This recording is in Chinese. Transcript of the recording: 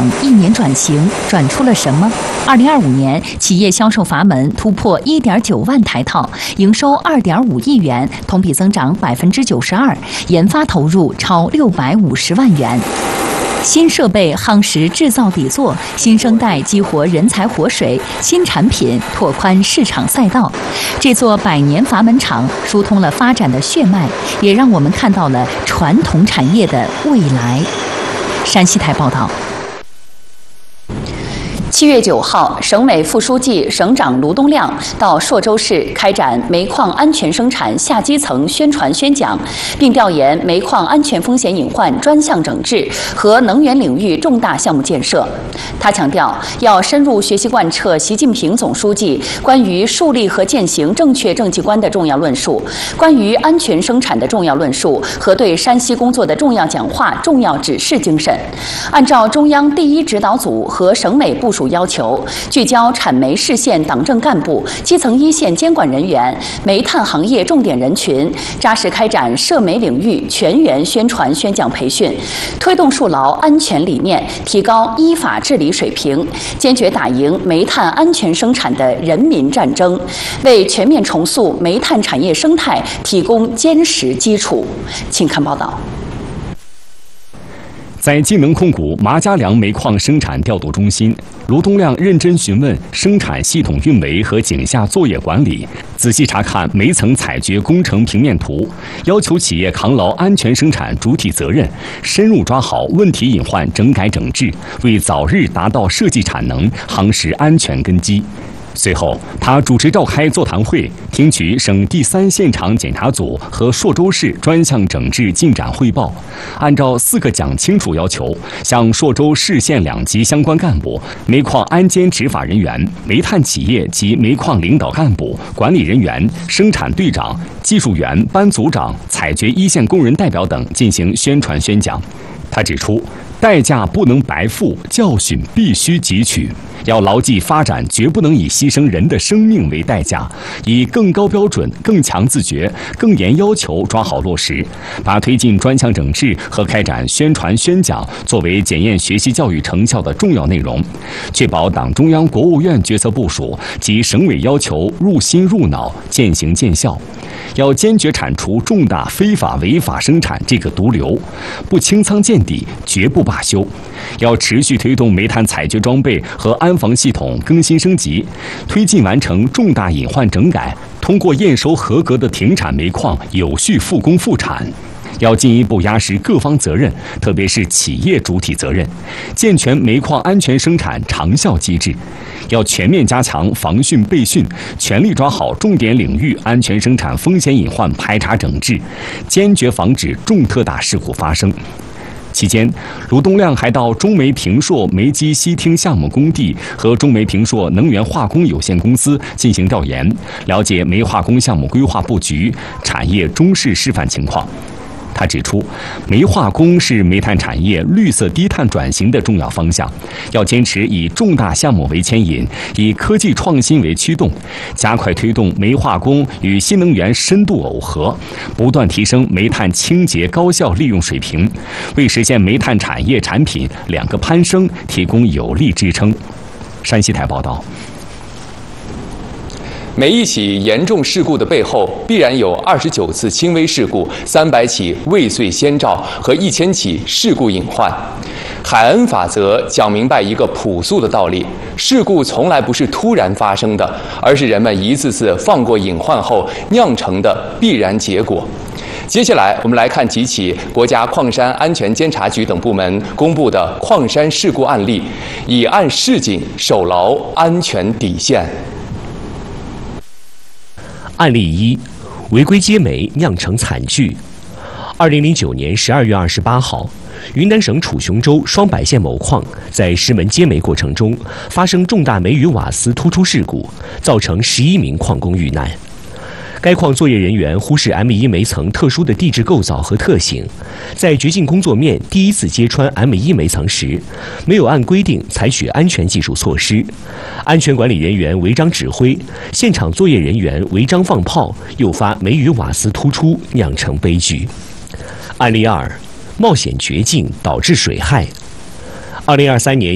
1年转型，转出了什么？2025年，企业销售阀门突破1.9万台套，营收2.5亿元，同比增长92%，研发投入超650万元。新设备夯实制造底座，新生代激活人才活水，新产品拓宽市场赛道。这座100年阀门厂疏通了发展的血脉，也让我们看到了传统产业的未来。山西台报道。7月9号，省委副书记、省长卢东亮到朔州市开展煤矿安全生产下基层宣传宣讲，并调研煤矿安全风险隐患专项整治和能源领域重大项目建设。他强调，要深入学习贯彻习近平总书记关于树立和践行正确政绩观的重要论述，关于安全生产的重要论述和对山西工作的重要讲话、重要指示精神，按照中央第一指导组和省委部署要求，聚焦产煤市县党政干部、基层一线监管人员、煤炭行业重点人群，扎实开展涉煤领域全员宣传宣讲培训，推动树牢安全理念，提高依法治理水平，坚决打赢煤炭安全生产的人民战争，为全面重塑煤炭产业生态提供坚实基础。请看报道。 在晋能控股麻家梁煤矿生产调度中心，卢东亮认真询问生产系统运维和井下作业管理，仔细查看煤层采掘工程平面图，要求企业扛牢安全生产主体责任，深入抓好问题隐患整改整治，为早日达到设计产能夯实安全根基。随后，他主持召开座谈会，听取省第3现场检查组和朔州市专项整治进展汇报，按照4个讲清楚要求，向朔州市县2级相关干部、煤矿安监执法人员、煤炭企业及煤矿领导干部、管理人员、生产队长、技术员、班组长、采掘一线工人代表等进行宣传宣讲。他指出，代价不能白付，教训必须汲取。要牢记发展绝不能以牺牲人的生命为代价，以更高标准、更强自觉、更严要求抓好落实，把推进专项整治和开展宣传宣讲作为检验学习教育成效的重要内容，确保党中央、国务院决策部署及省委要求入心入脑、见行见效。要坚决铲除重大非法违法生产这个毒瘤，不清仓见底，绝不罢休。要持续推动煤炭采掘装备和安防系统更新升级，推进完成重大隐患整改，通过验收合格的停产煤矿有序复工复产。要进一步压实各方责任，特别是企业主体责任，健全煤矿安全生产长效机制。要全面加强防汛备汛，全力抓好重点领域安全生产风险隐患排查整治，坚决防止重特大事故发生。期间，卢东亮还到中煤平朔煤机西厅项目工地和中煤平朔能源化工有限公司进行调研，了解煤化工项目规划布局、产业中试示范情况。他指出，煤化工是煤炭产业绿色低碳转型的重要方向，要坚持以重大项目为牵引，以科技创新为驱动，加快推动煤化工与新能源深度耦合，不断提升煤炭清洁高效利用水平，为实现煤炭产业产品2个攀升提供有力支撑。山西台报道。 每一起严重事故的背后，必然有29次轻微事故、300起未遂先兆和1000起事故隐患。海恩法则讲明白一个朴素的道理：事故从来不是突然发生的，而是人们一次次放过隐患后酿成的必然结果。接下来，我们来看几起国家矿山安全监察局等部门公布的矿山事故案例，以案示警，守牢安全底线。 案例1，违规接煤酿成惨剧。2009年12月28号，云南省楚雄州双柏县某矿在石门接煤过程中发生重大煤与瓦斯突出事故，造成11名矿工遇难。该矿作业人员忽视 M1 煤层特殊的地质构造和特性，在掘进工作面第一次揭穿 M1 煤层时，没有按规定采取安全技术措施，安全管理人员违章指挥，现场作业人员违章放炮，诱发煤与瓦斯突出，酿成悲剧。案例2，冒险掘进导致水害。2023年